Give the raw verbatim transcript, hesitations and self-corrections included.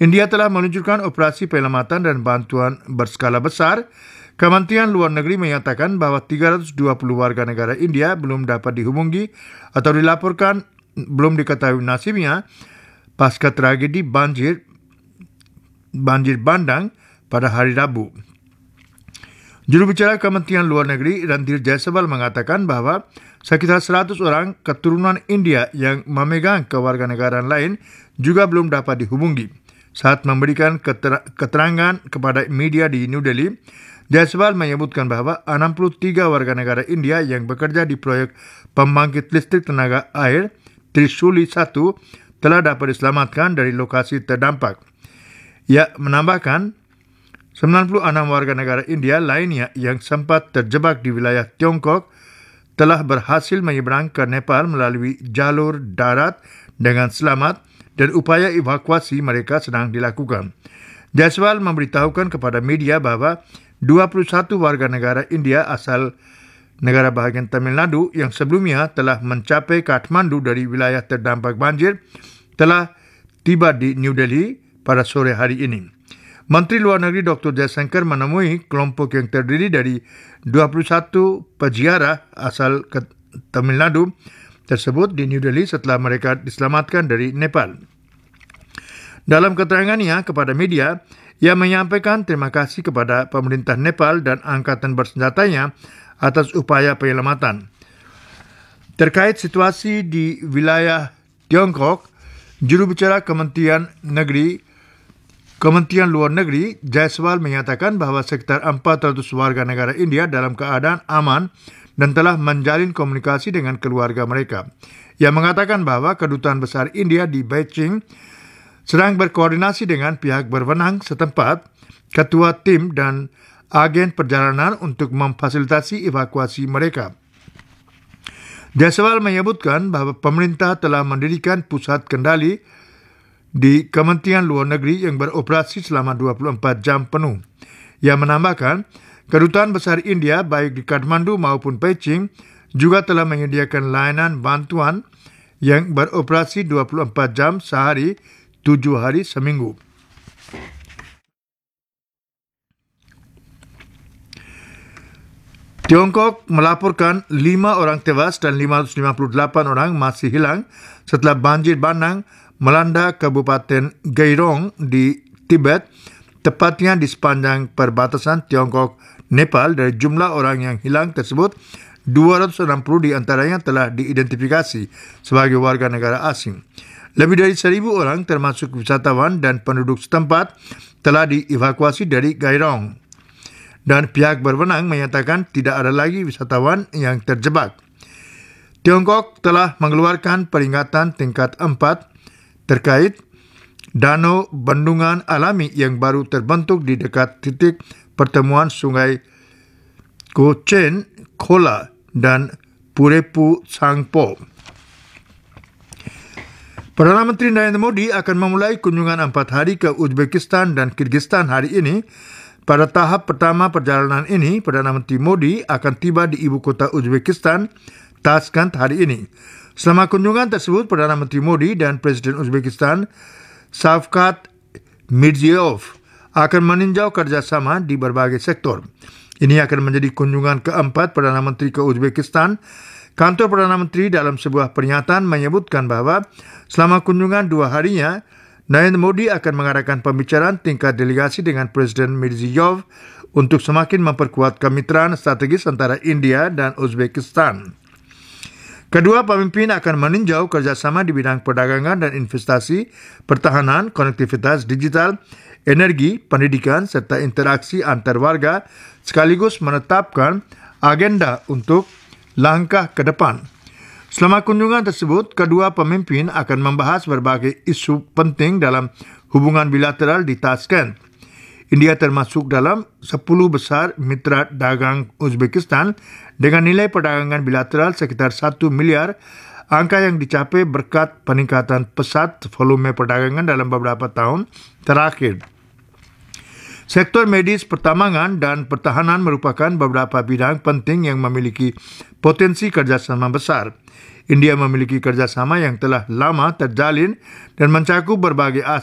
India telah meluncurkan operasi penyelamatan dan bantuan berskala besar. Kementerian Luar Negeri menyatakan bahwa tiga ratus dua puluh warga negara India belum dapat dihubungi atau dilaporkan belum diketahui nasibnya pasca tragedi banjir banjir bandang pada hari Rabu. Juru bicara Kementerian Luar Negeri Randhir Jaiswal mengatakan bahwa sekitar seratus orang keturunan India yang memegang kewarganegaraan lain juga belum dapat dihubungi. Saat memberikan keter- keterangan kepada media di New Delhi, Jaiswal menyebutkan bahwa enam puluh tiga warga negara India yang bekerja di proyek pembangkit listrik tenaga air Trishuli satu telah dapat diselamatkan dari lokasi terdampak. Ia menambahkan, sembilan puluh enam warga negara India lainnya yang sempat terjebak di wilayah Tiongkok telah berhasil menyeberang ke Nepal melalui jalur darat dengan selamat dan upaya evakuasi mereka sedang dilakukan. Jaiswal memberitahukan kepada media bahwa dua puluh satu warga negara India asal negara bahagian Tamil Nadu yang sebelumnya telah mencapai Kathmandu dari wilayah terdampak banjir telah tiba di New Delhi pada sore hari ini. Menteri Luar Negeri Doktor Jaishankar menemui kelompok yang terdiri dari dua puluh satu peziarah asal Tamil Nadu tersebut di New Delhi setelah mereka diselamatkan dari Nepal. Dalam keterangannya kepada media, ia menyampaikan terima kasih kepada pemerintah Nepal dan angkatan bersenjatanya atas upaya penyelamatan. Terkait situasi di wilayah Tiongkok, juru bicara Kementerian Negeri Kementerian Luar Negeri Jaiswal menyatakan bahwa sekitar empat ratus warga negara India dalam keadaan aman dan telah menjalin komunikasi dengan keluarga mereka. Ia mengatakan bahwa Kedutaan Besar India di Beijing sedang berkoordinasi dengan pihak berwenang setempat, ketua tim dan agen perjalanan untuk memfasilitasi evakuasi mereka. Jaiswal menyebutkan bahwa pemerintah telah mendirikan pusat kendali di Kementerian Luar Negeri yang beroperasi selama dua puluh empat jam penuh. Ia menambahkan, Kedutaan Besar India baik di Kathmandu maupun Beijing juga telah menyediakan layanan bantuan yang beroperasi dua puluh empat jam sehari, tujuh hari seminggu. Tiongkok melaporkan lima orang tewas dan lima ratus lima puluh delapan orang masih hilang setelah banjir bandang melanda Kabupaten Gairong di Tibet, tepatnya di sepanjang perbatasan Tiongkok-Nepal. Dari jumlah orang yang hilang tersebut, dua ratus enam puluh di antaranya telah diidentifikasi sebagai warga negara asing. Lebih dari seribu orang termasuk wisatawan dan penduduk setempat telah dievakuasi dari Gairong. Dan pihak berwenang menyatakan tidak ada lagi wisatawan yang terjebak. Tiongkok telah mengeluarkan peringatan tingkat empat terkait danau bendungan alami yang baru terbentuk di dekat titik pertemuan sungai Kochen, Khola dan Purepu Sangpo. Perdana Menteri Narendra Modi akan memulai kunjungan empat hari ke Uzbekistan dan Kyrgyzstan hari ini. Pada tahap pertama perjalanan ini, Perdana Menteri Modi akan tiba di ibu kota Uzbekistan, Tashkent hari ini. Selama kunjungan tersebut, Perdana Menteri Modi dan Presiden Uzbekistan, Shavkat Mirziyoyev, akan meninjau kerjasama di berbagai sektor. Ini akan menjadi kunjungan keempat Perdana Menteri ke Uzbekistan. Kantor Perdana Menteri dalam sebuah pernyataan menyebutkan bahwa selama kunjungan dua harinya, Narendra Modi akan mengadakan pembicaraan tingkat delegasi dengan Presiden Mirziyoyev untuk semakin memperkuat kemitraan strategis antara India dan Uzbekistan. Kedua pemimpin akan meninjau kerjasama di bidang perdagangan dan investasi, pertahanan, konektivitas digital, energi, pendidikan, serta interaksi antar warga, sekaligus menetapkan agenda untuk langkah ke depan. Selama kunjungan tersebut, kedua pemimpin akan membahas berbagai isu penting dalam hubungan bilateral di Tashkent. India termasuk dalam sepuluh besar mitra dagang Uzbekistan dengan nilai perdagangan bilateral sekitar satu miliar, angka yang dicapai berkat peningkatan pesat volume perdagangan dalam beberapa tahun terakhir. Sektor medis, pertambangan, dan pertahanan merupakan beberapa bidang penting yang memiliki potensi kerjasama besar. India memiliki kerjasama yang telah lama terjalin dan mencakup berbagai aspek